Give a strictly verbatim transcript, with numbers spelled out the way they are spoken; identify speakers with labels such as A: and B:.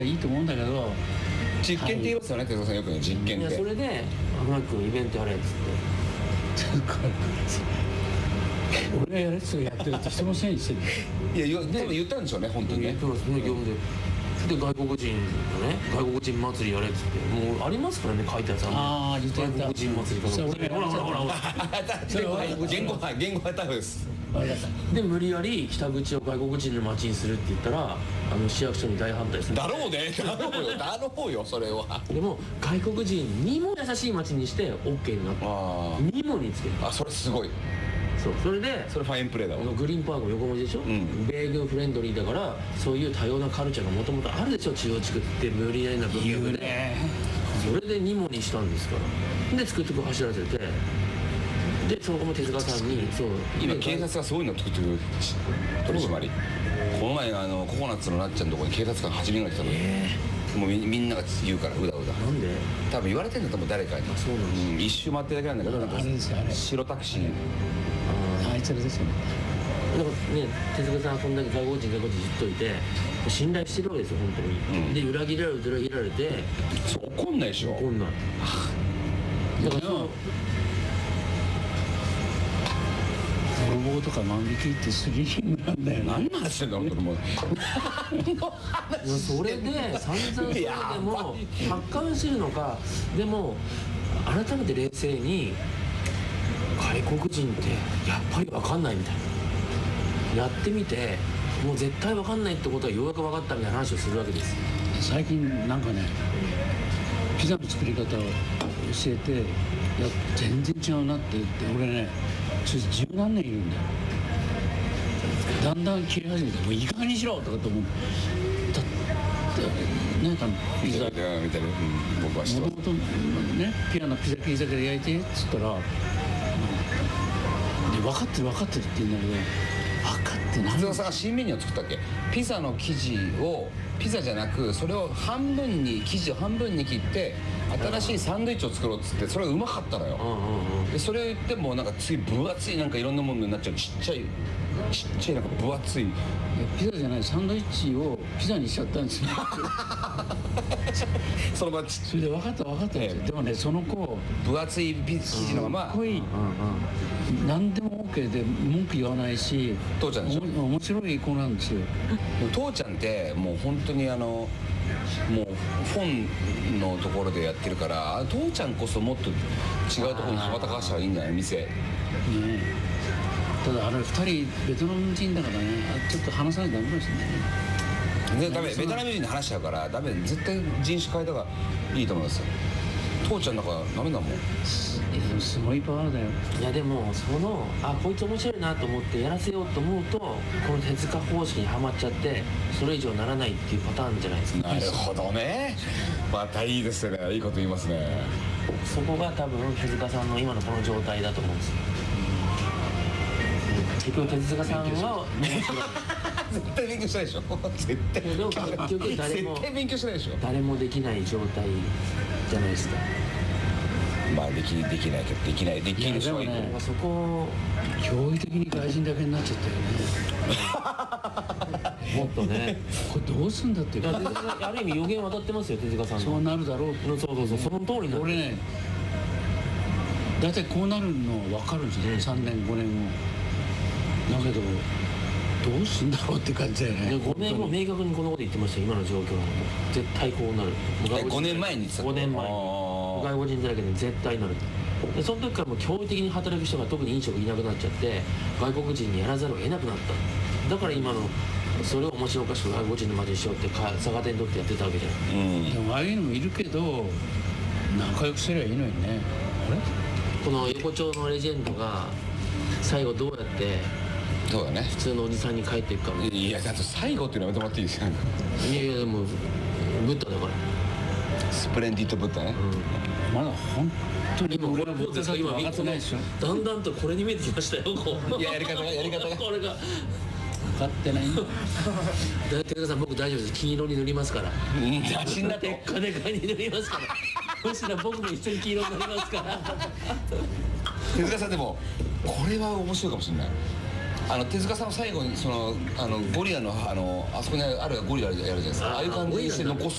A: いいと思うんだけど、
B: 実験って言いますよね、手塚さんよくね、実験って。
C: いやそれで「浜田君イベントやれ」っつって
A: 俺がやるやつがやってるって人のせいにしてる。
B: いや、多分言ったんでしょうね、本当にね。
C: 言ってますね、読んで。で外国人のね、外国人祭りやれっつって、もうありますからね、書いたやつは。
A: ああ、言ってた。
C: 外国人祭り
A: それ
C: ほらほらほらほら。
B: 言語は言語はタフです。
C: で無理やり北口を外国人の街にするって言ったら、あの市役所に大反対する。
B: だろうね、だろうよ、だろうよ、それは。
C: でも外国人にも優しい街にして OK になった。にもにつける。
B: あ、それすごい。
C: そうそれで
B: それファインプレーだわ。
C: グリーンパークの横文字でしょ、うん、米軍フレンドリーだから、そういう多様なカルチャーがもともとあるでしょ、中央地区って無理やりな文脈で。それでにもにしたんですから。で作ってこう走らせて、でその後も手塚さんにそう
B: 今警察がそういうのを作ってくる取り締まり。この前あのココナッツのなっちゃんのところに警察官はちにんぐらい来たの。えー、もう み, みんなが言うからうだうだ。
C: なんで？
B: 多分言われてんだと思う、誰かに。
C: あ、そうなんです、
B: うん、一周回ってるだけなんだけど、なんか
A: あれですよ、あれ
B: 白タクシー。
A: あいつらですよね。
C: だからね、手塚さんはこんだけ外国人外国人言っといて信頼してるわけですよ、本当に。うん、で裏切られる裏切られて、
B: そう怒んないでしょ。
C: 怒んない。だからそう
A: 泥棒とか万引きってスリリングなんだよね。
B: 何の話してんだ本当にもう。
C: それで散々それでも達観してるのか。でも改めて冷静に外国人ってやっぱり分かんないみたいな、やってみてもう絶対分かんないってことはようやく分かったみたいな話をするわけです。
A: 最近なんかね、ピザの作り方を教えて、いや全然違うなって言って、俺ねそれ十何年いるんだよ。だんだん切れ始めて、もういい加減にしろとかと思って、だってなんかピザ
B: みたいな、うん、僕は知ってます。
A: もともとね、ピアノピザピザで焼いてっつったら、で分かってる分かってるって言うんだけど、分かってない。
B: 手塚さんが新メニューを作ったっけ。ピザの生地をピザじゃなく、それを半分に生地を半分に切って新しいサンドイッチを作ろうっつって、それがうまかったのよ。でそれを言ってもなんか次分厚いなんかいろんなものになっちゃう、ちっちゃいちっちゃいなんか分厚い。いや
A: ピザじゃないサンドイッチをピザにしちゃったんですよ。
B: そのまま
A: それで分かった分かったんですよ。でもね、その子
B: 分厚い生地のまま、
A: かっこいい、何でも OK で文句言わないし、
B: 父ちゃんでしょ。
A: 面白い子なんですよ。
B: 父ちゃんってもう本当にあのもうフォンのところでやってるから、父ちゃんこそもっと違うところに羽ばたかしたらいいんじゃない、店ね。
A: ただあれふたりベトナム人だからね、ちょっと話さないとダメかもしれないね。
B: でダメ、ベトナム人に話しちゃうからダメ、絶対人種変えた方がいいと思いますよ。父ちゃんだからダメだもん。
A: すごいパワーだよ。
C: いやでもそのあこいつ面白いなと思ってやらせようと思うと、この手塚方式にはまっちゃってそれ以上ならないっていうパターンじゃないですか。
B: なるほどね、またいいですね、いいこと言いますね。
C: そこが多分手塚さんの今のこの状態だと思うんですよ。結局手塚さんは
B: 絶対勉強しないでしょ。絶対
C: でも結局誰も
B: 絶対勉強しないでしょ。
C: 誰もできない状態じゃないですか。
B: まあできできないけどできないできる人はいいけど、
C: ね、そこ
A: 驚異的に外人だけになっちゃったよね。
C: もっとね
A: これどうすんだっていうか、
C: ある意味予言渡ってますよ、手塚さんの。
A: そうなるだろうって。
C: そうそうそう、その通りになって。
A: 俺ね大体こうなるの分かるんですよ、うん、さんねんごねんご。だけどどうすんだろうって感じだよね。
C: ごねんご明確にこのこと言ってましたよ、今の状況のこと。絶対こうなる。
B: ごねんまえに言ってた。
C: ごねんまえに外国人だらけで絶対なる。でその時からもう驚異的に働く人が特に飲食いなくなっちゃって、外国人にやらざるを得なくなった。だから今のそれを面白おかしく外国人の街にしようって逆手に取ってやってたわけじゃない、
A: うん、でもああいうのもいるけど仲良くすればいいのにね。あれ
C: この横丁のレジェンドが最後どうやって
B: そうだね、
C: 普通のおじさんに帰っていくかも。
B: いやだと最後っていうのやめてもらっていいですか。
C: いやいやでもブッダだから、
B: スプレンディッドブッダね、
A: うん、まだ本当に
C: 今これは僕が今
A: 分かってないでしょ。
C: だんだんとこれに見えてきましたよ。こう
B: いややり方がやり方が
C: これが
A: 分かってないんだ。
C: だってください、僕大丈夫です。金色に塗りますから。
B: 死んだと
C: でっかでかいに塗りますから。そしたら僕も一緒に黄色になりますから。
B: 手塚さんでもこれは面白いかもしれない。 あの手塚さんの最後にそのあのゴリラのあのあそこにあるゴリラやるじゃないですか、ああいう感じにして残す